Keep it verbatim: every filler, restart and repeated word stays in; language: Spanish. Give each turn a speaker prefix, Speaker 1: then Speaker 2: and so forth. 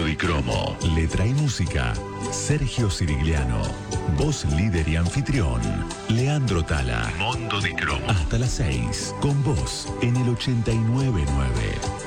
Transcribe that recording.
Speaker 1: y Cromo. Letra y música, Sergio Sirigliano. Voz líder y anfitrión, Leandro Tala. Mondo di Cromo. Hasta las seis, con vos en el ochenta y nueve punto nueve.